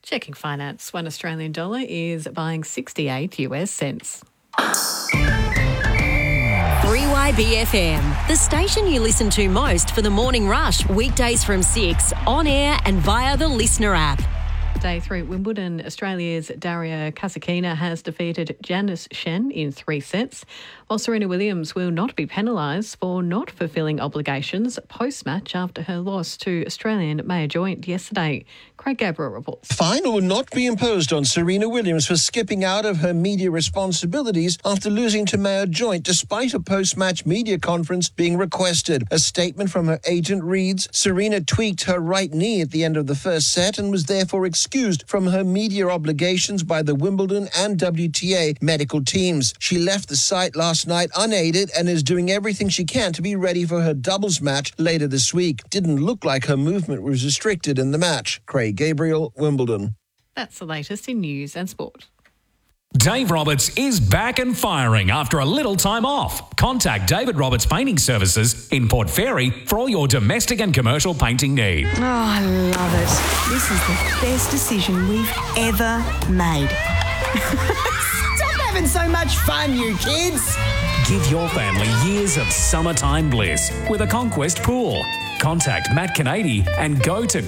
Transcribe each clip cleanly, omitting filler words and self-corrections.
Checking finance. One Australian dollar is buying 68 US cents. 3YBFM, the station you listen to most for the morning rush, weekdays from 6, on air and via the Listener app. Day 3 at Wimbledon, Australia's Daria Kasatkina has defeated Janice Shen in 3 sets, while Serena Williams will not be penalised for not fulfilling obligations post-match after her loss to Australian Maya Joint yesterday. Craig Gabriel reports. A fine will not be imposed on Serena Williams for skipping out of her media responsibilities after losing to Maya Joint despite a post-match media conference being requested. A statement from her agent reads, Serena tweaked her right knee at the end of the first set and was therefore excused from her media obligations by the Wimbledon and WTA medical teams. She left the site last night unaided and is doing everything she can to be ready for her doubles match later this week. Didn't look like her movement was restricted in the match. Craig Gabriel, Wimbledon. That's the latest in news and sport. Dave Roberts is back and firing after a little time off. Contact David Roberts Painting Services in Port Fairy for all your domestic and commercial painting needs. Oh, I love it. This is the best decision we've ever made. Stop having so much fun, you kids. Give your family years of summertime bliss with a Conquest pool. Contact Matt Canady and go to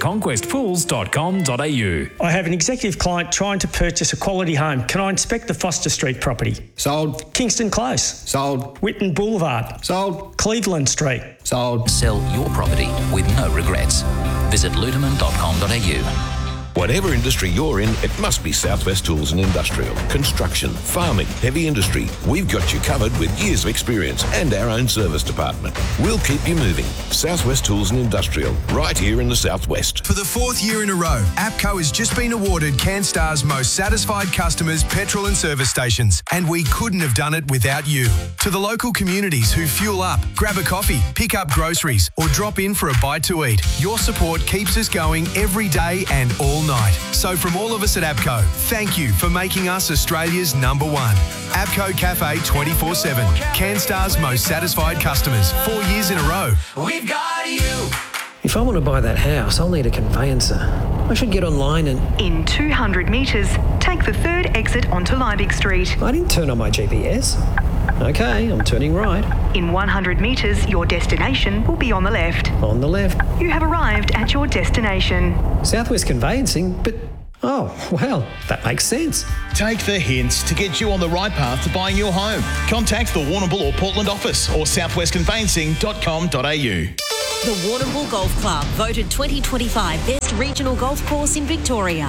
conquestpools.com.au. I have an executive client trying to purchase a quality home. Can I inspect the Foster Street property? Sold. Kingston Close. Sold. Whitten Boulevard. Sold. Cleveland Street. Sold. Sell your property with no regrets. Visit luterman.com.au. Whatever industry you're in, it must be Southwest Tools and Industrial. Construction, farming, heavy industry. We've got you covered with years of experience and our own service department. We'll keep you moving. Southwest Tools and Industrial, right here in the Southwest. For the 4th year in a row, APCO has just been awarded CanStar's most satisfied customers petrol and service stations, and we couldn't have done it without you. To the local communities who fuel up, grab a coffee, pick up groceries, or drop in for a bite to eat, your support keeps us going every day and all night. So from all of us at APCO, thank you for making us Australia's #1. APCO Cafe 24/7. CanStar's most satisfied customers 4 years in a row. We've got you. If I want to buy that house, I'll need a conveyancer. I should get online and... In 200 metres, take the 3rd exit onto Liebig Street. I didn't turn on my GPS. Okay, I'm turning right. In 100 metres, your destination will be on the left. On the left. You have arrived at your destination. Southwest Conveyancing, but... Oh, well, that makes sense. Take the hints to get you on the right path to buying your home. Contact the Warrnambool or Portland office or southwestconveyancing.com.au. The Warrnambool Golf Club, voted 2025 Best Regional Golf Course in Victoria.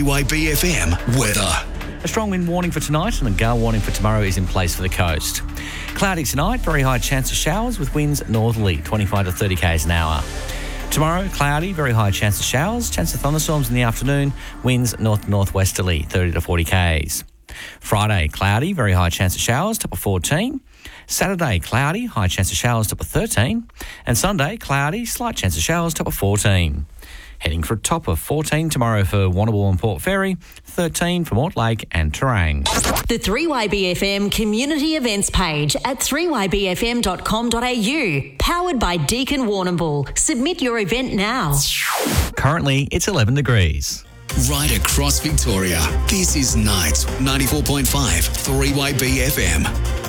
3YBFM weather. A strong wind warning for tonight and a gale warning for tomorrow is in place for the coast. Cloudy tonight, very high chance of showers with winds northerly, 25 to 30 k's an hour. Tomorrow, cloudy, very high chance of showers, chance of thunderstorms in the afternoon, winds north-northwesterly, 30 to 40 k's. Friday, cloudy, very high chance of showers, top of 14. Saturday, cloudy, high chance of showers, top of 13. And Sunday, cloudy, slight chance of showers, top of 14. Heading for a top of 14 tomorrow for Warrnambool and Port Fairy, 13 for Mortlake and Terang. The 3YBFM community events page at 3ybfm.com.au. Powered by Deakin Warrnambool. Submit your event now. Currently, it's 11 degrees. Right across Victoria, this is Nights 94.5 3YBFM.